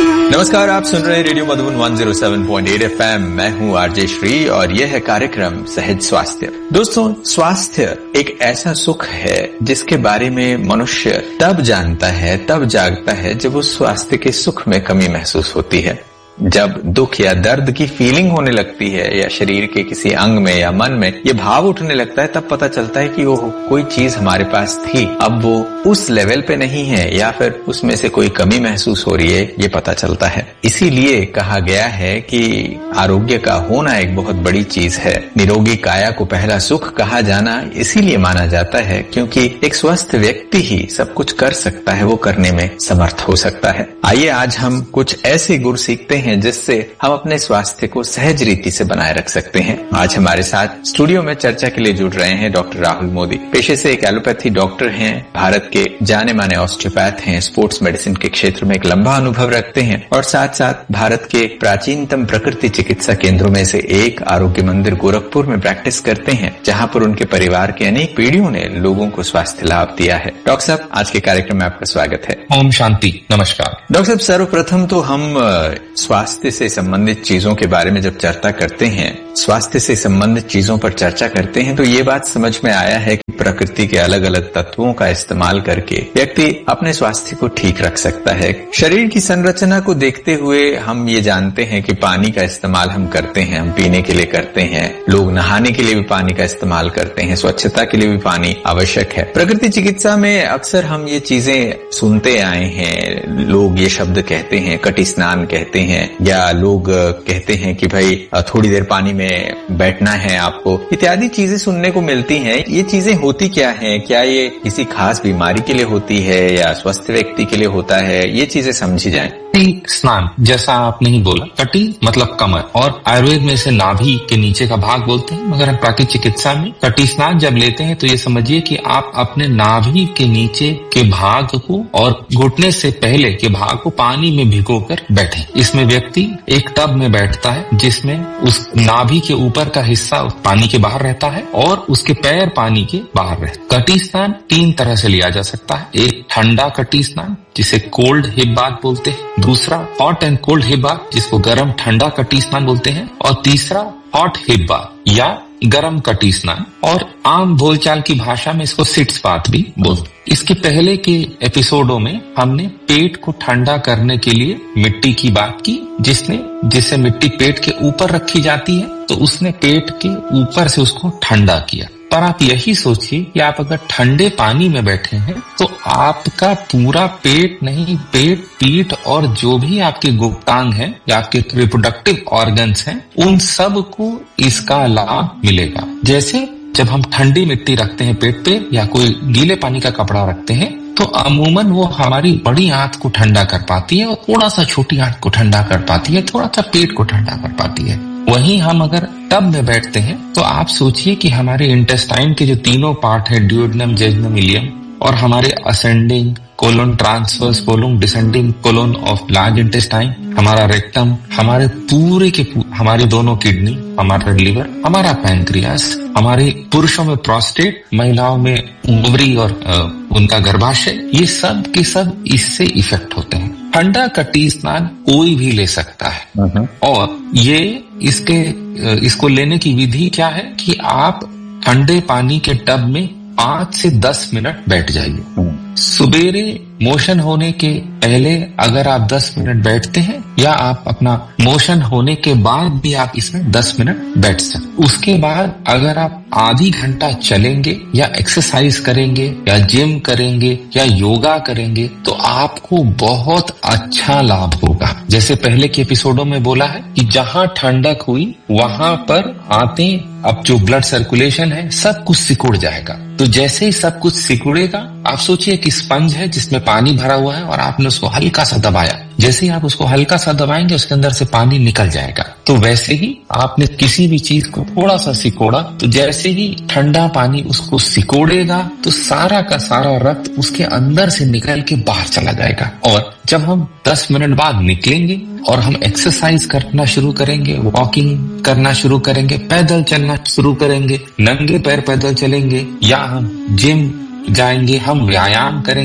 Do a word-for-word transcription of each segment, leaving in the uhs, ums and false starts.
नमस्कार, आप सुन रहे हैं रेडियो मधुबन एक सौ सात पॉइंट आठ एफ एम। मैं हूं आरजे श्री और यह है कार्यक्रम सहज स्वास्थ्य। दोस्तों, स्वास्थ्य एक ऐसा सुख है जिसके बारे में मनुष्य तब जानता है, तब जागता है जब उस स्वास्थ्य के सुख में कमी महसूस होती है। जब दुख या दर्द की फीलिंग होने लगती है या शरीर के किसी अंग में या मन में ये भाव उठने लगता है, तब पता चलता है कि वो कोई चीज हमारे पास थी, अब वो उस लेवल पे नहीं है या फिर उसमें से कोई कमी महसूस हो रही है, ये पता चलता है। इसीलिए कहा गया है कि आरोग्य का होना एक बहुत बड़ी चीज है। निरोगी काया को पहला सुख कहा जाना इसीलिए माना जाता है क्योंकि एक स्वस्थ व्यक्ति ही सब कुछ कर सकता है, वो करने में समर्थ हो सकता है। आइए आज हम कुछ ऐसे गुर सीखते हैं जिससे हम अपने स्वास्थ्य को सहज रीति से बनाए रख सकते हैं। आज हमारे साथ स्टूडियो में चर्चा के लिए जुड़ रहे हैं डॉक्टर राहुल मोदी। पेशे से एक एलोपैथी डॉक्टर हैं, भारत के जाने माने ऑस्टियोपैथ हैं, स्पोर्ट्स मेडिसिन के क्षेत्र में एक लंबा अनुभव रखते हैं और साथ साथ भारत के प्राचीनतम प्रकृति चिकित्सा केंद्रों में से एक आरोग्य मंदिर गोरखपुर में प्रैक्टिस करते हैं, जहाँ पर उनके परिवार के अनेक पीढ़ियों ने लोगों को स्वास्थ्य लाभ दिया है। डॉक्टर साहब, आज के कार्यक्रम में आपका स्वागत है। ओम शांति, नमस्कार। डॉक्टर साहब, सर्वप्रथम तो हम स्वास्थ्य से संबंधित चीजों के बारे में जब चर्चा करते हैं, स्वास्थ्य से संबंधित चीजों पर चर्चा करते हैं, तो ये बात समझ में आया है कि प्रकृति के अलग अलग तत्वों का इस्तेमाल करके व्यक्ति अपने स्वास्थ्य को ठीक रख सकता है। शरीर की संरचना को देखते हुए हम ये जानते हैं कि पानी का इस्तेमाल हम करते हैं, हम पीने के लिए करते हैं, लोग नहाने के लिए भी पानी का इस्तेमाल करते हैं, स्वच्छता के लिए भी पानी आवश्यक है। प्रकृति चिकित्सा में अक्सर हम ये चीजें सुनते आए हैं, लोग ये शब्द कहते हैं, कटी स्नान कहते हैं, या लोग कहते हैं कि भाई थोड़ी देर पानी में बैठना है आपको, इत्यादि चीजें सुनने को मिलती हैं। ये चीजें होती क्या हैं? क्या ये किसी खास बीमारी के लिए होती है या स्वस्थ व्यक्ति के लिए होता है? ये चीजें समझी जाएं। कटी स्नान, जैसा आपने ही बोला, कटी मतलब कमर, और आयुर्वेद में इसे नाभि के नीचे का भाग बोलते हैं, मगर हम प्राकृतिक चिकित्सा में कटी स्नान जब लेते हैं तो ये समझिए कि आप अपने नाभि के नीचे के भाग को और घुटने से पहले के भाग को पानी में भिगोकर बैठे। इसमें व्यक्ति एक टब में बैठता है जिसमें उस नाभि के ऊपर का हिस्सा पानी के बाहर रहता है और उसके पैर पानी के बाहर रहते। कटी स्नान तीन तरह से लिया जा सकता है। एक ठंडा कटी स्नान जिसे कोल्ड हिप बाथ बोलते हैं, दूसरा hot and cold hip bath जिसको गर्म ठंडा कटी स्नान बोलते हैं, और तीसरा हॉट हिप बाथ या गरम कटी स्नान, और आम बोलचाल की भाषा में इसको सिट्स बाथ भी बोलते हैं। इसके पहले के एपिसोडों में हमने पेट को ठंडा करने के लिए मिट्टी की बात की, जिसने जिसे मिट्टी पेट के ऊपर रखी जाती है तो उसने पेट के ऊपर से उसको ठंडा किया। पर आप यही सोचिए कि आप अगर ठंडे पानी में बैठे हैं तो आपका पूरा पेट नहीं, पेट, पीठ और जो भी आपके गुप्तांग हैं या आपके रिप्रोडक्टिव ऑर्गन्स हैं, उन सब को इसका लाभ मिलेगा। जैसे जब हम ठंडी मिट्टी रखते हैं पेट पे या कोई गीले पानी का कपड़ा रखते हैं तो अमूमन वो हमारी बड़ी आंत को ठंडा कर पाती है और थोड़ा सा छोटी आंत को ठंडा कर पाती है, थोड़ा सा पेट को ठंडा कर पाती है। वहीं हम अगर टब में बैठते हैं तो आप सोचिए कि हमारे इंटेस्टाइन के जो तीनों पार्ट है, ड्यूओडेनम, जेजुनम, इलियम, और हमारे ascending colon, transverse colon, descending colon of large intestine, हमारा रेक्टम, हमारे पूरे के हमारी दोनों किडनी, हमारा लिवर, हमारा पैंक्रियास, हमारे पुरुषों में प्रोस्टेट, महिलाओं में ओवरी और आ, उनका गर्भाशय, ये सब के सब इससे इफेक्ट होते हैं। ठंडा कटी स्नान कोई भी ले सकता है और ये इसके इसको लेने की विधि क्या है कि आप ठंडे पानी के टब में पांच से दस मिनट बैठ जाइए। सुबेरे मोशन होने के पहले अगर आप दस मिनट बैठते हैं या आप अपना मोशन होने के बाद भी आप इसमें दस मिनट बैठ सकते। उसके बाद अगर आप आधी घंटा चलेंगे या एक्सरसाइज करेंगे या जिम करेंगे या योगा करेंगे तो आपको बहुत अच्छा लाभ होगा। जैसे पहले के एपिसोडों में बोला है कि जहां ठंडक हुई वहां पर आते अब जो ब्लड सर्कुलेशन है सब कुछ सिकुड़ जाएगा। तो जैसे ही सब कुछ सिकुड़ेगा, आप सोचिए कि स्पंज है जिसमें पानी भरा हुआ है और आपने उसको हल्का सा दबाया, जैसे ही आप उसको हल्का सा दबाएंगे उसके अंदर से पानी निकल जाएगा। तो वैसे ही आपने किसी भी चीज को थोड़ा सा सिकोड़ा तो जैसे ही ठंडा पानी उसको सिकोड़ेगा तो सारा का सारा रक्त उसके अंदर से निकल के बाहर चला जाएगा। और जब हम दस मिनट बाद निकलेंगे और हम एक्सरसाइज करना शुरू करेंगे, वॉकिंग करना शुरू करेंगे, पैदल चलना शुरू करेंगे, नंगे पैर पैदल चलेंगे या हम जिम जाएंगे, हम व्यायाम करेंगे,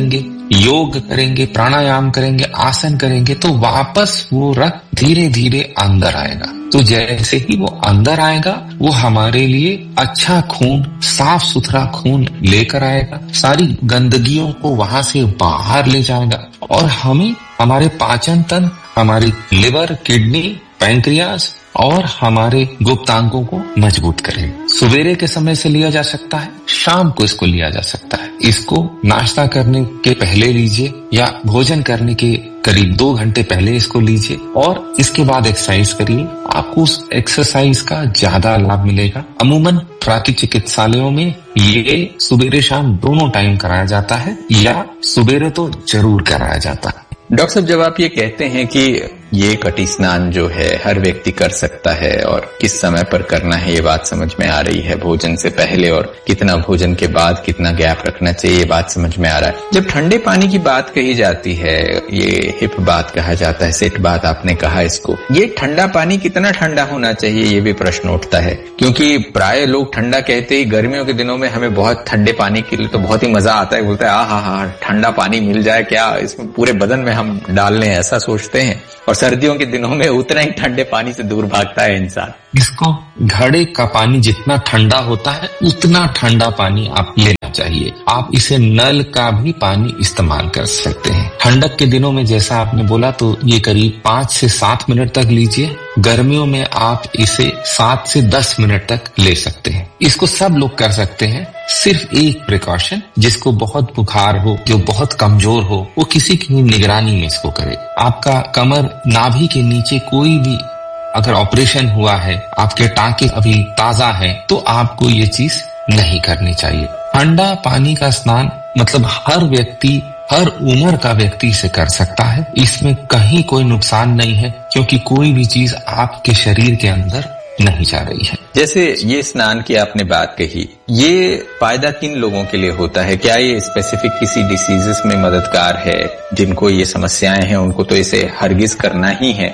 योग करेंगे, प्राणायाम करेंगे, आसन करेंगे तो वापस वो रक्त धीरे धीरे अंदर आएगा। तो जैसे ही वो अंदर आएगा वो हमारे लिए अच्छा खून, साफ सुथरा खून लेकर आएगा, सारी गंदगियों को वहां से बाहर ले जाएगा और हमें हमारे पाचन तंत्र, हमारी लिवर, किडनी, पैंक्रियास और हमारे गुप्तांगों को मजबूत करेगा। सवेरे के समय से लिया जा सकता है, शाम को इसको लिया जा सकता है। इसको नाश्ता करने के पहले लीजिए या भोजन करने के करीब दो घंटे पहले इसको लीजिए और इसके बाद एक्सरसाइज करिए। आपको उस एक्सरसाइज का ज्यादा लाभ मिलेगा। अमूमन प्राकृतिक चिकित्सालयों में ये सुबेरे शाम दोनों टाइम कराया जाता है या सुबेरे तो जरूर कराया जाता है। डॉक्टर साहब, जब आप ये कहते हैं कि ये कटी स्नान जो है हर व्यक्ति कर सकता है और किस समय पर करना है ये बात समझ में आ रही है, भोजन से पहले और कितना भोजन के बाद कितना गैप रखना चाहिए ये बात समझ में आ रहा है। जब ठंडे पानी की बात कही जाती है, ये हिप बात कहा जाता है, सेट बात आपने कहा इसको, ये ठंडा पानी कितना ठंडा होना चाहिए ये भी प्रश्न उठता है, क्योंकि प्राय लोग ठंडा कहते ही गर्मियों के दिनों में हमें बहुत ठंडे पानी के लिए तो बहुत ही मजा आता है, बोलता है आ हा हा ठंडा पानी मिल जाए क्या, इसमें पूरे बदन में हम डाल लें, ऐसा सोचते हैं। और सर्दियों के दिनों में उतना ही ठंडे पानी से दूर भागता है इंसान। इसको घड़े का पानी जितना ठंडा होता है उतना ठंडा पानी आप लेना चाहिए। आप इसे नल का भी पानी इस्तेमाल कर सकते हैं। ठंडक के दिनों में जैसा आपने बोला तो ये करीब पाँच से सात मिनट तक लीजिए। गर्मियों में आप इसे सात से दस मिनट तक ले सकते हैं। इसको सब लोग कर सकते हैं। सिर्फ एक प्रिकॉशन, जिसको बहुत बुखार हो, जो बहुत कमजोर हो, वो किसी की निगरानी में इसको करे। आपका कमर नाभि के नीचे कोई भी अगर ऑपरेशन हुआ है, आपके टांके अभी ताजा हैं, तो आपको ये चीज नहीं करनी चाहिए। ठंडा पानी का स्नान मतलब हर व्यक्ति, हर उम्र का व्यक्ति इसे कर सकता है। इसमें कहीं कोई नुकसान नहीं है, क्योंकि कोई भी चीज आपके शरीर के अंदर नहीं जा रही है। जैसे ये स्नान की आपने बात कही, ये फायदा किन लोगों के लिए होता है? क्या ये स्पेसिफिक किसी डिसीजेस में मददगार है? जिनको ये समस्याएं हैं उनको तो इसे हरगिज करना ही है।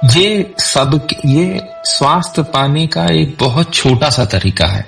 ये सब, ये स्वास्थ्य पाने का एक बहुत छोटा सा तरीका है।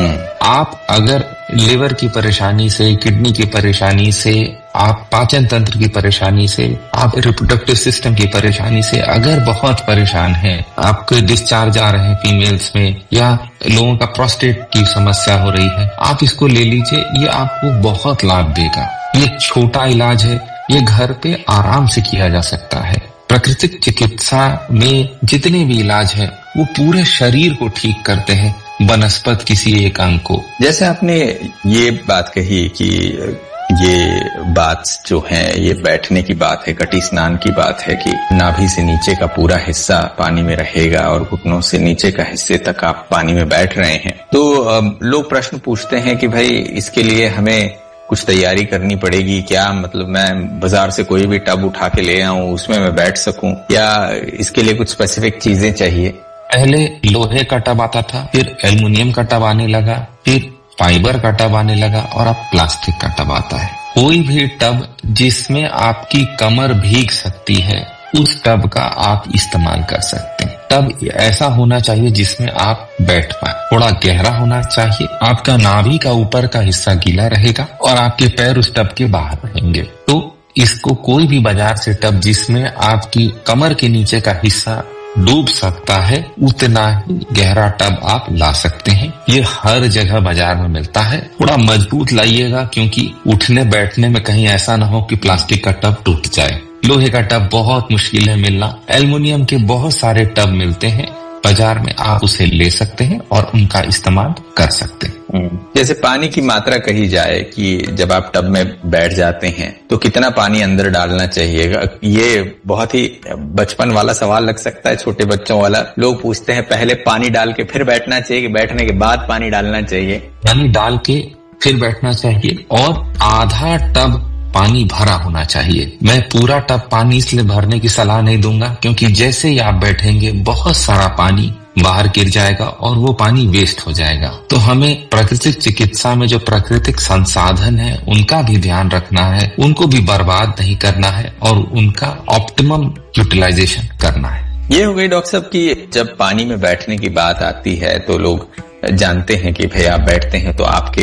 आप अगर लिवर की परेशानी से, किडनी की परेशानी से, आप पाचन तंत्र की परेशानी से, आप रिप्रोडक्टिव सिस्टम की परेशानी से अगर बहुत परेशान हैं, आपके डिस्चार्ज आ रहे हैं फीमेल्स में, या लोगों का प्रोस्टेट की समस्या हो रही है, आप इसको ले लीजिए। ये आपको बहुत लाभ देगा। ये छोटा इलाज है, ये घर पे आराम से किया जा सकता है। प्राकृतिक चिकित्सा में जितने भी इलाज है वो पूरे शरीर को ठीक करते हैं, बनस्पत किसी एक अंग को। जैसे आपने ये बात कही कि ये बात जो है ये बैठने की बात है, कटी स्नान की बात है कि नाभि से नीचे का पूरा हिस्सा पानी में रहेगा और घुटनों से नीचे का हिस्से तक आप पानी में बैठ रहे हैं। तो लोग प्रश्न पूछते हैं कि भाई इसके लिए हमें कुछ तैयारी करनी पड़ेगी क्या? मतलब मैं बाजार से कोई भी टब उठा के ले आऊं, उसमें मैं बैठ सकूं, या इसके लिए कुछ स्पेसिफिक चीजें चाहिए? पहले लोहे का टब आता था, फिर एल्युमिनियम का टब आने लगा, फिर फाइबर का टब आने लगा और अब प्लास्टिक का टब आता है। कोई भी टब जिसमें आपकी कमर भीग सकती है, उस टब का आप इस्तेमाल कर सकते हैं। टब ऐसा होना चाहिए जिसमें आप बैठ पाए, थोड़ा गहरा होना चाहिए। आपका नाभि का ऊपर का हिस्सा गीला रहेगा और आपके पैर उस टब के बाहर रहेंगे। तो इसको कोई भी बाजार से टब जिसमें आपकी कमर के नीचे का हिस्सा डूब सकता है, उतना ही गहरा टब आप ला सकते हैं। ये हर जगह बाजार में मिलता है। थोड़ा मजबूत लाइएगा, क्योंकि उठने बैठने में कहीं ऐसा ना हो कि प्लास्टिक का टब टूट जाए। लोहे का टब बहुत मुश्किल है मिलना। एल्युमिनियम के बहुत सारे टब मिलते हैं बाजार में, आप उसे ले सकते हैं और उनका इस्तेमाल कर सकते हैं। जैसे पानी की मात्रा कही जाए कि जब आप टब में बैठ जाते हैं तो कितना पानी अंदर डालना चाहिएगा? ये बहुत ही बचपन वाला सवाल लग सकता है, छोटे बच्चों वाला। लोग पूछते हैं पहले पानी डाल के फिर बैठना चाहिए कि बैठने के बाद पानी डालना चाहिए? पानी डाल के फिर बैठना चाहिए और आधा टब पानी भरा होना चाहिए। मैं पूरा टब पानी इसलिए भरने की सलाह नहीं दूंगा, क्योंकि जैसे ही आप बैठेंगे बहुत सारा पानी बाहर गिर जाएगा और वो पानी वेस्ट हो जाएगा। तो हमें प्राकृतिक चिकित्सा में जो प्राकृतिक संसाधन है उनका भी ध्यान रखना है, उनको भी बर्बाद नहीं करना है और उनका ऑप्टिमम यूटिलाइजेशन करना है। ये हो गई डॉक्टर साहब कि जब पानी में बैठने की बात आती है तो लोग जानते हैं कि भाई आप बैठते हैं तो आपके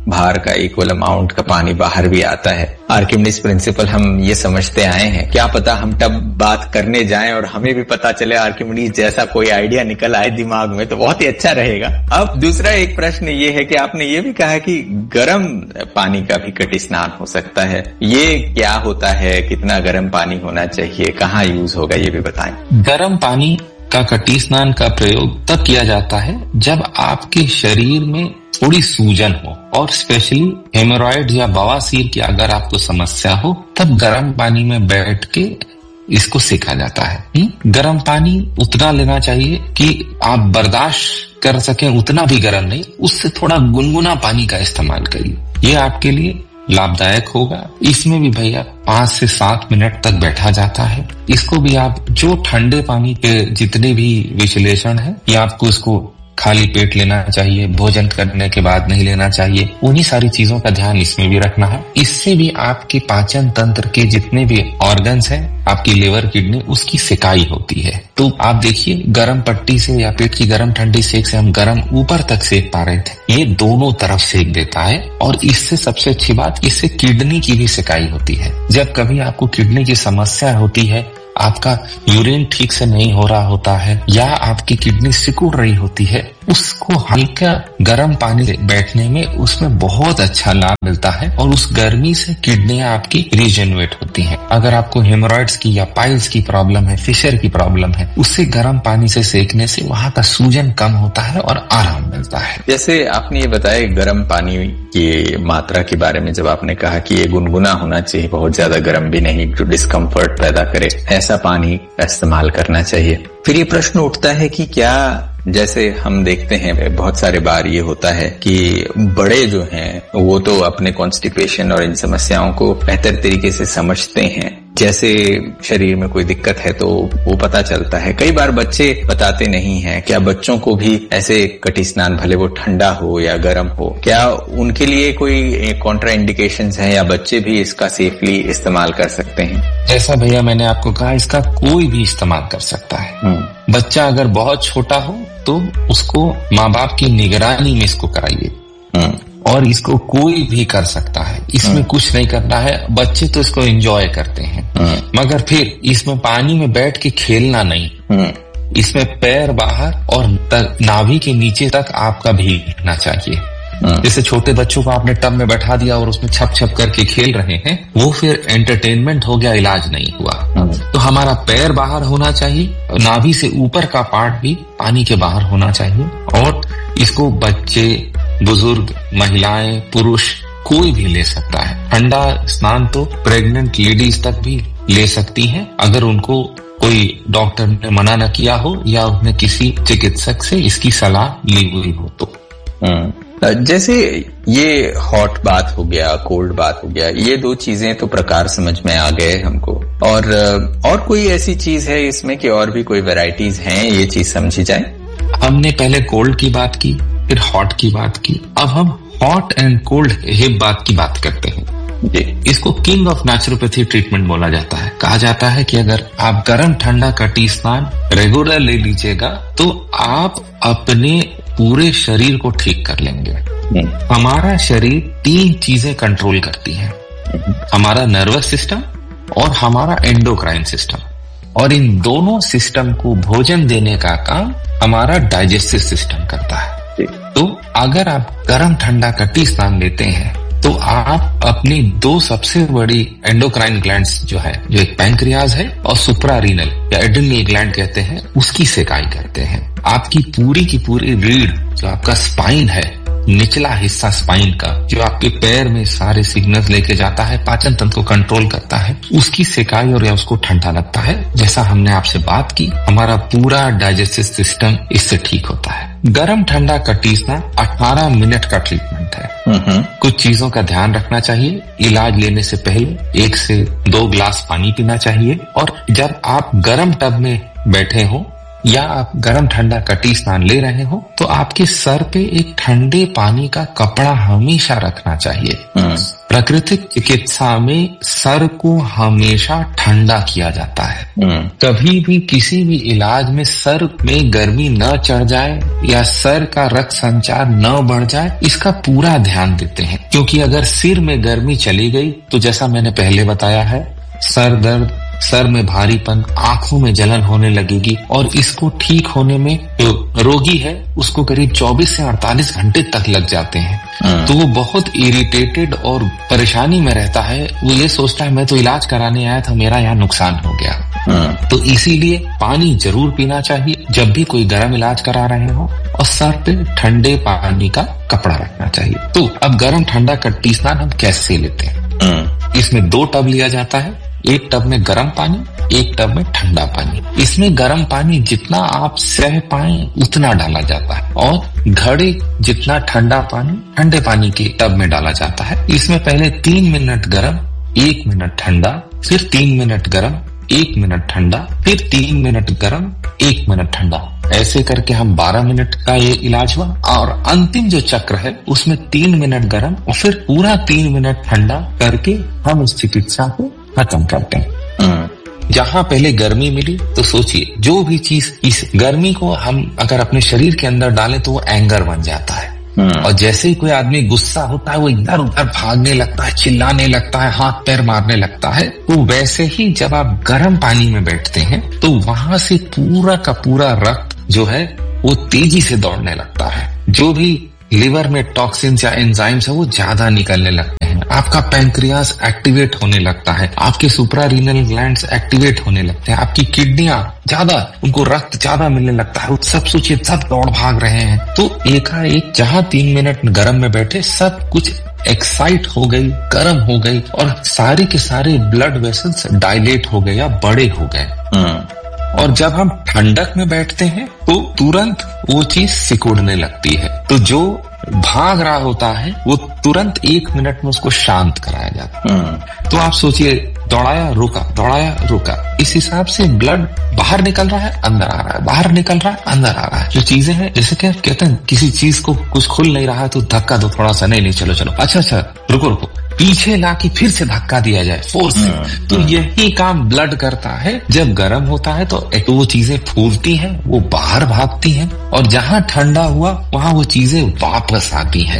बाहर का इक्वल अमाउंट का पानी बाहर भी आता है। आर्किमिडीज प्रिंसिपल हम ये समझते आए हैं, क्या पता हम तब बात करने जाएं और हमें भी पता चले आर्किमिडीज जैसा कोई आइडिया निकल आए दिमाग में, तो बहुत ही अच्छा रहेगा। अब दूसरा एक प्रश्न ये है कि आपने ये भी कहा कि गर्म पानी का भी कटी स्नान हो सकता है, ये क्या होता है, कितना गर्म पानी होना चाहिए, कहाँ यूज होगा, ये भी बताएं। गर्म पानी का कटी स्नान का प्रयोग तब किया जाता है जब आपके शरीर में थोड़ी सूजन हो और स्पेशली हेमोरॉइड या बवासीर की अगर आपको समस्या हो, तब गर्म पानी में बैठ के इसको सीखा जाता है। गर्म पानी उतना लेना चाहिए कि आप बर्दाश्त कर सकें, उतना भी गर्म नहीं, उससे थोड़ा गुनगुना पानी का इस्तेमाल करिए, ये आपके लिए लाभदायक होगा। इसमें भी भैया पांच से सात मिनट तक बैठा जाता है। इसको भी आप जो ठंडे पानी के जितने भी विश्लेषण है, या आपको इसको खाली पेट लेना चाहिए, भोजन करने के बाद नहीं लेना चाहिए, उन्हीं सारी चीजों का ध्यान इसमें भी रखना है। इससे भी आपके पाचन तंत्र के जितने भी ऑर्गन्स हैं, आपकी लिवर, किडनी, उसकी सिकाई होती है। तो आप देखिए गर्म पट्टी से या पेट की गर्म ठंडी सेक से हम गर्म ऊपर तक सेक पा रहे थे, ये दोनों तरफ सेक देता है। और इससे सबसे अच्छी बात, इससे किडनी की भी सिकाई होती है। जब कभी आपको किडनी की समस्या होती है, आपका यूरिन ठीक से नहीं हो रहा होता है, या आपकी किडनी सिकुड़ रही होती है, उसको हल्का गर्म पानी से बैठने में उसमें बहुत अच्छा लाभ मिलता है और उस गर्मी से किडनियां आपकी रिजेनरेट होती हैं। अगर आपको हेमोरॉइड्स की या पाइल्स की प्रॉब्लम है, फिशर की प्रॉब्लम है, उससे गर्म पानी से सेकने से वहां का सूजन कम होता है और आराम मिलता है। जैसे आपने ये बताया गर्म पानी की मात्रा के बारे में, जब आपने कहा कि ये गुनगुना होना चाहिए, बहुत ज्यादा गर्म भी नहीं जो डिस्कम्फर्ट पैदा करे, ऐसा पानी का इस्तेमाल करना चाहिए। फिर ये प्रश्न उठता है कि क्या, जैसे हम देखते हैं बहुत सारे बार ये होता है कि बड़े जो हैं वो तो अपने कॉन्स्टिपेशन और इन समस्याओं को बेहतर तरीके से समझते हैं, जैसे शरीर में कोई दिक्कत है तो वो पता चलता है। कई बार बच्चे बताते नहीं हैं। क्या बच्चों को भी ऐसे कटी स्नान, भले वो ठंडा हो या गर्म हो, क्या उनके लिए कोई कॉन्ट्रा इंडिकेशंस हैं या बच्चे भी इसका सेफली इस्तेमाल कर सकते हैं? जैसा भैया मैंने आपको कहा, इसका कोई भी इस्तेमाल कर सकता है। बच्चा अगर बहुत छोटा हो तो उसको माँ बाप की निगरानी में इसको कराइए, और इसको कोई भी कर सकता है, इसमें कुछ नहीं करना है। बच्चे तो इसको एंजॉय करते हैं, मगर फिर इसमें पानी में बैठ के खेलना नहीं, इसमें पैर बाहर और नाभि के नीचे तक आपका भीगना चाहिए। जैसे छोटे बच्चों को आपने टब में बैठा दिया और उसमें छप छप करके खेल रहे हैं, वो फिर एंटरटेनमेंट हो गया, इलाज नहीं हुआ। तो हमारा पैर बाहर होना चाहिए, नाभि से ऊपर का पार्ट भी पानी के बाहर होना चाहिए। और इसको बच्चे, बुजुर्ग, महिलाएं, पुरुष कोई भी ले सकता है। ठंडा स्नान तो प्रेग्नेंट लेडीज तक भी ले सकती हैं, अगर उनको कोई डॉक्टर ने मना न किया हो या उन्हें किसी चिकित्सक से इसकी सलाह ली हुई हो तो। जैसे ये हॉट बात हो गया, कोल्ड बात हो गया, ये दो चीजें तो प्रकार समझ में आ गए हमको। और और कोई ऐसी चीज है इसमें कि और भी कोई वैरायटीज हैं, ये चीज समझी जाए? हमने पहले कोल्ड की बात की, फिर हॉट की बात की, अब हम हॉट एंड कोल्ड हिप बात की बात करते हैं। इसको किंग ऑफ नेचुरोपैथी ट्रीटमेंट बोला जाता है। कहा जाता है कि अगर आप गर्म ठंडा कटी स्नान रेगुलर ले लीजिएगा तो आप अपने पूरे शरीर को ठीक कर लेंगे। हमारा शरीर तीन चीजें कंट्रोल करती हैं, हमारा नर्वस सिस्टम और हमारा एंडोक्राइन सिस्टम, और इन दोनों सिस्टम को भोजन देने का काम हमारा डाइजेस्टिव सिस्टम करता है। तो अगर आप गर्म ठंडा कटी स्नान लेते हैं तो आप अपनी दो सबसे बड़ी एंडोक्राइन ग्लैंड्स जो है, जो एक पैंक्रियाज है और सुप्रारीनल या एड्रिनल ग्लैंड कहते हैं, उसकी सिकाई करते हैं। आपकी पूरी की पूरी रीढ़, जो आपका स्पाइन है, निचला हिस्सा स्पाइन का, जो आपके पैर में सारे सिग्नल्स लेके जाता है, पाचन तंत्र को कंट्रोल करता है, उसकी सिकाई और या उसको ठंडा लगता है। जैसा हमने आपसे बात की, हमारा पूरा डाइजेस्टिव सिस्टम इससे ठीक होता है। गरम ठंडा कटी स्नान अठारह मिनट का ट्रीटमेंट है। कुछ चीजों का ध्यान रखना चाहिए। इलाज लेने से पहले एक से दो ग्लास पानी पीना चाहिए, और जब आप गरम टब में बैठे हो या आप गर्म ठंडा कटी स्नान ले रहे हो तो आपके सर पे एक ठंडे पानी का कपड़ा हमेशा रखना चाहिए। प्राकृतिक चिकित्सा में सर को हमेशा ठंडा किया जाता है। कभी भी किसी भी इलाज में सर में गर्मी न चढ़ जाए या सर का रक्त संचार न बढ़ जाए, इसका पूरा ध्यान देते हैं। क्योंकि अगर सिर में गर्मी चली गई तो जैसा मैंने पहले बताया है, सर दर्द, सर में भारीपन, आंखों में जलन होने लगेगी और इसको ठीक होने में जो रोगी है उसको करीब चौबीस से अड़तालीस घंटे तक लग जाते हैं। तो वो बहुत इरिटेटेड और परेशानी में रहता है। वो ये सोचता है मैं तो इलाज कराने आया था, मेरा यहाँ नुकसान हो गया। तो इसीलिए पानी जरूर पीना चाहिए जब भी कोई गर्म इलाज करा रहे हो, और सर पे ठंडे पानी का कपड़ा रखना चाहिए। तो अब गर्म ठंडा कट्टी स्नान हम कैसे लेते हैं? इसमें दो टब लिया जाता है, एक टब में गर्म पानी, एक टब में ठंडा पानी। इसमें गर्म पानी जितना आप सह पाए उतना डाला जाता है और घड़े जितना ठंडा पानी ठंडे पानी के टब में डाला जाता है। इसमें पहले तीन मिनट गर्म, एक मिनट ठंडा, फिर तीन मिनट गर्म, एक मिनट ठंडा, फिर तीन मिनट गर्म, एक मिनट ठंडा। ऐसे करके हम बारह मिनट का ये इलाज हुआ। और अंतिम जो चक्र है उसमें तीन मिनट गर्म और फिर पूरा तीन मिनट ठंडा करके हम इस चिकित्सा को खत्म करते हैं। जहाँ पहले गर्मी मिली तो सोचिए, जो भी चीज इस गर्मी को हम अगर अपने शरीर के अंदर डालें तो वो एंगर बन जाता है। और जैसे ही कोई आदमी गुस्सा होता है वो इधर उधर भागने लगता है, चिल्लाने लगता है, हाथ पैर मारने लगता है। तो वैसे ही जब आप गर्म पानी में बैठते हैं तो वहां से पूरा का पूरा रक्त जो है वो तेजी से दौड़ने लगता है। जो भी लिवर में टॉक्सिन्स या एंजाइम्स है वो ज्यादा निकलने लगते हैं। आपका पैंक्रियास एक्टिवेट होने लगता है, आपके सुप्रारीनल ग्लैंड्स एक्टिवेट होने लगते हैं, आपकी किडनियां ज्यादा, उनको रक्त ज्यादा मिलने लगता है। सब सोचिए, सब दौड़ भाग रहे हैं। तो एकाएक जहां तीन मिनट गर्म में बैठे सब कुछ एक्साइट हो गई, गर्म हो गई और सारे के सारे ब्लड वेसल्स डायलेट हो गए या बड़े हो गए। और जब हम ठंडक में बैठते हैं तो तुरंत वो चीज सिकुड़ने लगती है। तो जो भाग रहा होता है वो तुरंत एक मिनट में उसको शांत कराया जाता है। तो आप सोचिए, दौड़ाया रुका, दौड़ाया रुका, इस हिसाब से ब्लड बाहर निकल रहा है, अंदर आ रहा है, बाहर निकल रहा है, अंदर आ रहा है। जो चीजें हैं, जैसे क्या कहते हैं, किसी चीज को कुछ खुल नहीं रहा है तो धक्का दो थोड़ा सा, नहीं नहीं चलो चलो, अच्छा अच्छा रुको रुको, पीछे लाके फिर से धक्का दिया जाए फोर्स से। तो यही काम ब्लड करता है। जब गर्म होता है तो एक तो वो चीजें फूलती हैं, वो बाहर भागती हैं, और जहां ठंडा हुआ वहां वो चीजें वापस आती हैं।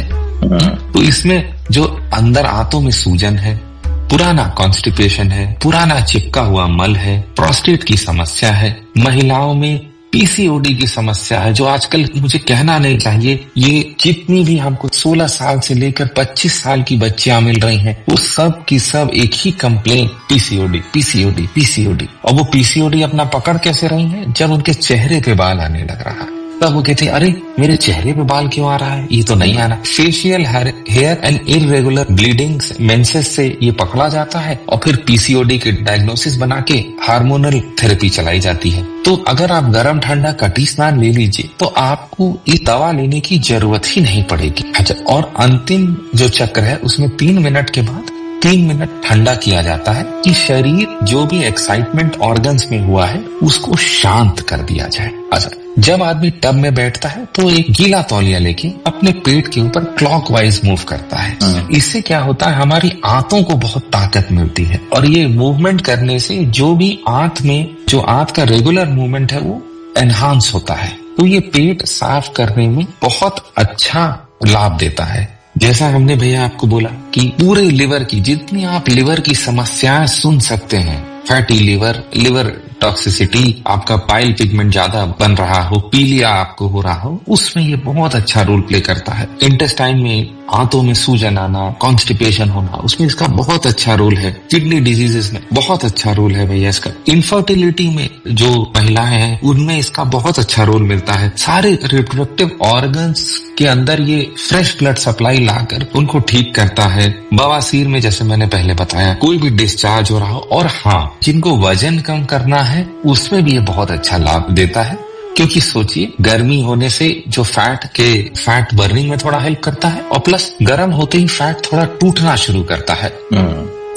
तो इसमें जो अंदर आंतों में सूजन है, पुराना कॉन्स्टिपेशन है, पुराना चिपका हुआ मल है, प्रोस्टेट की समस्या है, महिलाओं में पीसीओडी की समस्या है, जो आजकल मुझे कहना नहीं चाहिए, ये जितनी भी हमको सोलह साल से लेकर पच्चीस साल की बच्चियां मिल रही हैं, वो सब की सब एक ही कंप्लेन, पीसीओडी पीसीओडी पीसीओडी। और वो पीसीओडी अपना पकड़ कैसे रही है? जब उनके चेहरे पे बाल आने लग रहा है तब वो कहते हैं, अरे मेरे चेहरे पे बाल क्यों आ रहा है, ये तो नहीं आना। Facial hair and irregular bleeding menses से ये पकड़ा जाता है और फिर पीसीओडी के डायग्नोसिस बना के हार्मोनल थेरेपी चलाई जाती है। तो अगर आप गर्म ठंडा कटी स्नान ले लीजिए तो आपको ये दवा लेने की जरूरत ही नहीं पड़ेगी। अच्छा, और अंतिम जो चक्र है उसमें तीन मिनट के बाद तीन मिनट ठंडा किया जाता है कि शरीर जो भी एक्साइटमेंट ऑर्गन्स में हुआ है उसको शांत कर दिया जाए। अच्छा, जब आदमी टब में बैठता है तो एक गीला तौलिया लेके अपने पेट के ऊपर क्लॉकवाइज मूव करता है। इससे क्या होता है, हमारी आंतों को बहुत ताकत मिलती है, और ये मूवमेंट करने से जो भी आंत में जो आंत का रेगुलर मूवमेंट है वो एनहांस होता है। तो ये पेट साफ करने में बहुत अच्छा लाभ देता है। जैसा हमने भैया आपको बोला कि पूरे लिवर की जितनी आप लिवर की समस्याएं सुन सकते हैं, फैटी लिवर, लिवर टॉक्सिसिटी, आपका पाइल पिगमेंट ज्यादा बन रहा हो, पीलिया आपको हो रहा हो, उसमें ये बहुत अच्छा रोल प्ले करता है। इंटेस्टाइन में आंतों में सूजन आना, कॉन्स्टिपेशन होना, उसमें इसका बहुत अच्छा रोल है। किडनी डिजीजेस में बहुत अच्छा रोल है भैया इसका। इनफर्टिलिटी में जो महिलाएं हैं उनमें इसका बहुत अच्छा रोल मिलता है। सारे रिप्रोडक्टिव ऑर्गन्स के अंदर ये फ्रेश ब्लड सप्लाई लाकर उनको ठीक करता है। बवासीर में जैसे मैंने पहले बताया, कोई भी डिस्चार्ज हो रहा हो, और हाँ, जिनको वजन कम करना है उसमें भी ये बहुत अच्छा लाभ देता है। क्योंकि सोचिए, गर्मी होने से जो फैट के फैट बर्निंग में थोड़ा हेल्प करता है, और प्लस गर्म होते ही फैट थोड़ा टूटना शुरू करता है।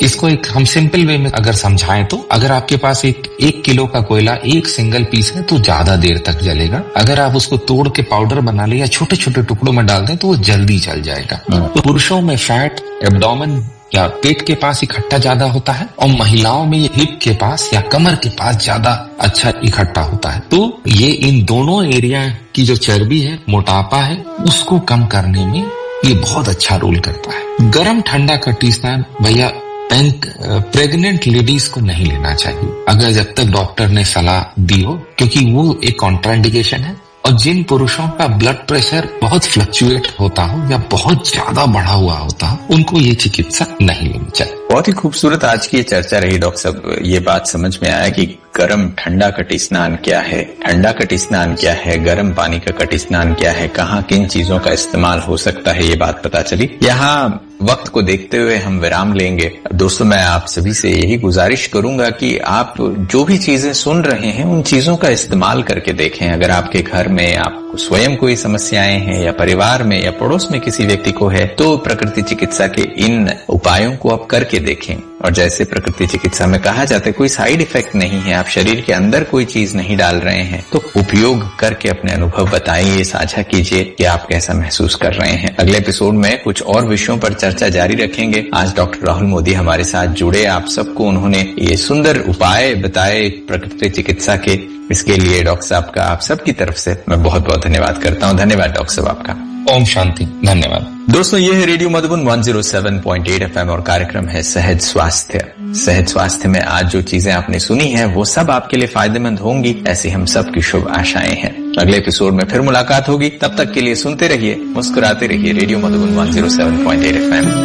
इसको एक हम सिंपल वे में अगर समझाएं तो अगर आपके पास एक एक किलो का कोयला एक सिंगल पीस है तो ज्यादा देर तक जलेगा। अगर आप उसको तोड़ के पाउडर बना ले या छोटे छोटे टुकड़ों में डाल दें तो वो जल्दी जल जाएगा। तो पुरुषों में फैट एब्डोमेन या पेट के पास इकट्ठा ज्यादा होता है और महिलाओं में ये हिप के पास या कमर के पास ज्यादा अच्छा इकट्ठा होता है। तो ये इन दोनों एरिया की जो चर्बी है, मोटापा है, उसको कम करने में ये बहुत अच्छा रोल करता है। गर्म ठंडा कटी स्नान भैया प्रेग्नेंट लेडीज को नहीं लेना चाहिए अगर जब तक डॉक्टर ने सलाह दी हो, क्योंकि वो एक कॉन्ट्राइंडिकेशन है। और जिन पुरुषों का ब्लड प्रेशर बहुत फ्लक्चुएट होता हो या बहुत ज्यादा बढ़ा हुआ होता हो, उनको ये चिकित्सा नहीं लेनी चाहिए। बहुत ही खूबसूरत आज की ये चर्चा रही डॉक्टर साहब। ये बात समझ में आया कि गर्म ठंडा कटी स्नान क्या है, ठंडा कटी स्नान क्या है, गर्म पानी का कटी स्नान क्या है, कहाँ किन चीजों का इस्तेमाल हो सकता है, ये बात पता चली। यहाँ वक्त को देखते हुए हम विराम लेंगे। दोस्तों, मैं आप सभी से यही गुजारिश करूंगा कि आप जो भी चीजें सुन रहे हैं उन चीजों का इस्तेमाल करके देखें। अगर आपके घर में आपको स्वयं कोई समस्याएं हैं या परिवार में या पड़ोस में किसी व्यक्ति को है, तो प्रकृति चिकित्सा के इन उपायों को आप करके देखें। और जैसे प्रकृति चिकित्सा में कहा जाता है, कोई साइड इफेक्ट नहीं है, आप शरीर के अंदर कोई चीज नहीं डाल रहे हैं, तो उपयोग करके अपने अनुभव बताइए, साझा कीजिए कि आप कैसा महसूस कर रहे हैं। अगले एपिसोड में कुछ और विषयों पर चर्चा जारी रखेंगे। आज डॉक्टर राहुल मोदी हमारे साथ जुड़े, आप सबको उन्होंने ये सुंदर उपाय बताए प्रकृति चिकित्सा के। इसके लिए डॉक्टर साहब का आप सबकी तरफ से मैं बहुत बहुत धन्यवाद करता हूँ। धन्यवाद डॉक्टर साहब आपका। ओम शांति। धन्यवाद दोस्तों। ये है रेडियो मधुबन एक सौ सात पॉइंट आठ एफएम और कार्यक्रम है सहज स्वास्थ्य। सहज स्वास्थ्य में आज जो चीजें आपने सुनी हैं वो सब आपके लिए फायदेमंद होंगी, ऐसी हम सब की शुभ आशाएं हैं। अगले एपिसोड में फिर मुलाकात होगी, तब तक के लिए सुनते रहिए, मुस्कुराते रहिए। रेडियो मधुबन एक सौ सात पॉइंट आठ एफएम।